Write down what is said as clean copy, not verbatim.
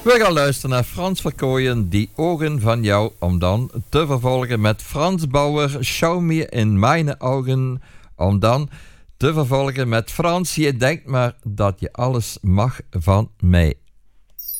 We gaan luisteren naar Frans Verkooyen, Die ogen van jou, om dan te vervolgen met Frans Bauer, Schau mir in meine Augen, om dan te vervolgen met Frans, je denkt maar dat je alles mag van mij.